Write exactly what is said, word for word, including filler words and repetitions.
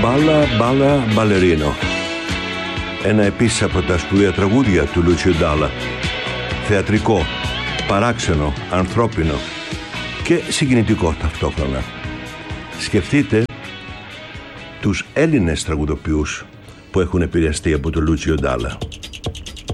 Μπάλα, μπάλα, μπαλερίνο. Ένα επίσης από τα σπουδαία τραγούδια του Λούτσιο Ντάλα. Θεατρικό, παράξενο, ανθρώπινο και συγκινητικό ταυτόχρονα. Σκεφτείτε τους Έλληνες τραγουδοποιούς που έχουν επηρεαστεί από το Λούτσιο Ντάλα.